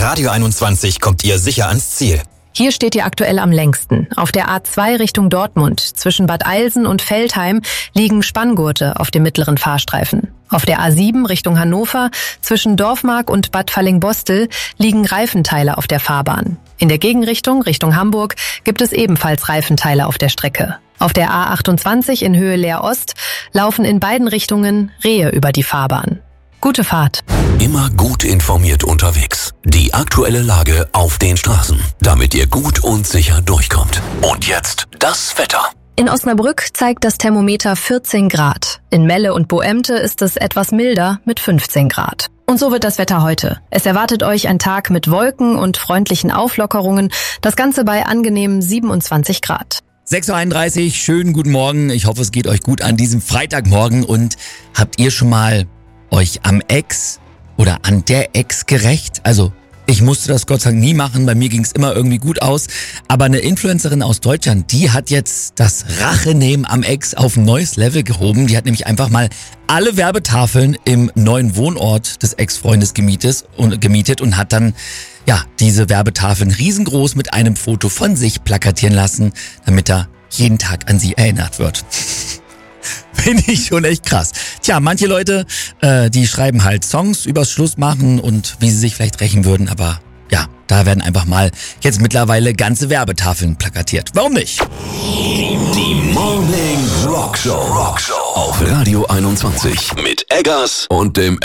Radio 21 kommt ihr sicher ans Ziel. Hier steht ihr aktuell am längsten. Auf der A2 Richtung Dortmund, zwischen Bad Eilsen und Veltheim, liegen Spanngurte auf dem mittleren Fahrstreifen. Auf der A7 Richtung Hannover, zwischen Dorfmark und Bad Fallingbostel, liegen Reifenteile auf der Fahrbahn. In der Gegenrichtung, Richtung Hamburg, gibt es ebenfalls Reifenteile auf der Strecke. Auf der A28 in Höhe Leer Ost laufen in beiden Richtungen Rehe über die Fahrbahn. Gute Fahrt. Immer gut informiert unterwegs. Die aktuelle Lage auf den Straßen, damit ihr gut und sicher durchkommt. Und jetzt das Wetter. In Osnabrück zeigt das Thermometer 14 Grad. In Melle und Boemte ist es etwas milder mit 15 Grad. Und so wird das Wetter heute. Es erwartet euch ein Tag mit Wolken und freundlichen Auflockerungen. Das Ganze bei angenehmen 27 Grad. 6.31 Uhr, schönen guten Morgen. Ich hoffe, es geht euch gut an diesem Freitagmorgen. Und habt ihr schon mal euch am Ex oder an der Ex gerächt? Also ich musste das Gott sei Dank nie machen, bei mir ging es immer irgendwie gut aus. Aber eine Influencerin aus Deutschland, die hat jetzt das Rachenehmen am Ex auf ein neues Level gehoben. Die hat nämlich einfach mal alle Werbetafeln im neuen Wohnort des Ex-Freundes gemietet und hat dann diese Werbetafeln riesengroß mit einem Foto von sich plakatieren lassen, damit er jeden Tag an sie erinnert wird. Finde ich schon echt krass. Tja, manche Leute, die schreiben halt Songs übers Schlussmachen und wie sie sich vielleicht rächen würden, aber ja, da werden einfach mal jetzt mittlerweile ganze Werbetafeln plakatiert. Warum nicht? Die Morning Rock Show auf Radio 21 mit Eggers und dem